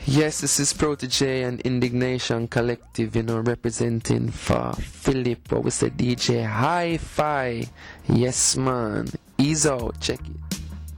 Yes, this is Protege and Indignation Collective, representing for Philip, what we say DJ Hi-Fi. Yes, man. Ease out, check it.